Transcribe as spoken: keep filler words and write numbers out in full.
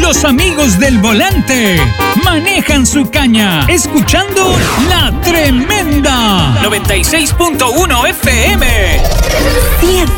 Los amigos del volante manejan su caña, escuchando La Tremenda. noventa y seis punto uno F M. Siente